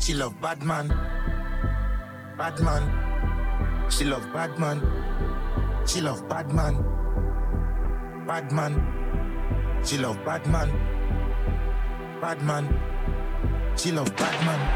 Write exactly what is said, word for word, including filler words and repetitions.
She love bad man, bad man. She love bad man. She love bad man, bad man. She love bad man, bad man. She love bad man.